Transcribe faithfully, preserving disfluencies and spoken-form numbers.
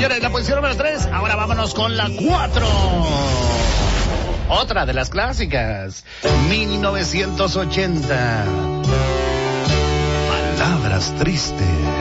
señores, la posición número tres. Ahora vámonos con la cuatro. Otra de las clásicas. mil novecientos ochenta. Palabras tristes.